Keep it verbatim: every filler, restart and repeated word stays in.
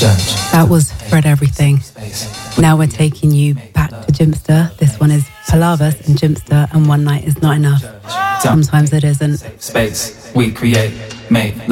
That was Fred Everything. Now we're taking you back to Jimpster. This one is Palavas and Jimpster, and One Night Is Not Enough. Sometimes it isn't. Space we create, made